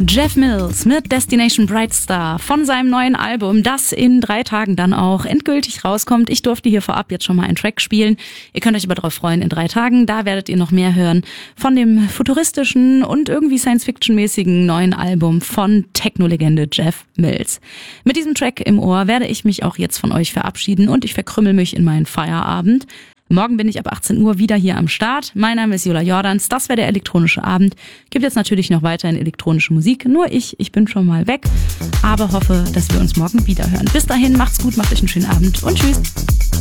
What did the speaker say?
Jeff Mills mit Destination Bright Star von seinem neuen Album, das in 3 Tagen dann auch endgültig rauskommt. Ich durfte hier vorab jetzt schon mal einen Track spielen. Ihr könnt euch aber darauf freuen, in 3 Tagen, da werdet ihr noch mehr hören von dem futuristischen und irgendwie Science-Fiction-mäßigen neuen Album von Techno-Legende Jeff Mills. Mit diesem Track im Ohr werde ich mich auch jetzt von euch verabschieden und ich verkrümmel mich in meinen Feierabend. Morgen bin ich ab 18 Uhr wieder hier am Start. Mein Name ist Jola Jordans, das wäre der elektronische Abend. Gibt jetzt natürlich noch weiterhin elektronische Musik, nur ich bin schon mal weg, aber hoffe, dass wir uns morgen wieder hören. Bis dahin, macht's gut, macht euch einen schönen Abend und tschüss.